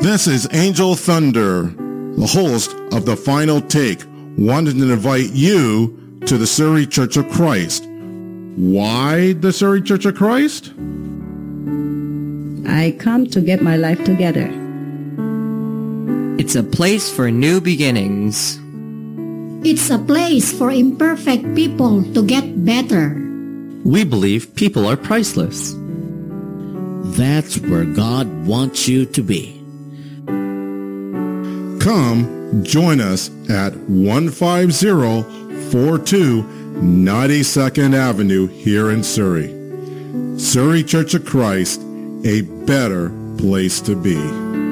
This is Angel Thunder, the host of The Final Take, wanted to invite you to the Surrey Church of Christ. Why the Surrey Church of Christ? I come to get my life together. It's a place for new beginnings. It's a place for imperfect people to get better. We believe people are priceless. That's where God wants you to be. Come join us at 15042 92nd Avenue here in Surrey. Surrey Church of Christ, a better place to be.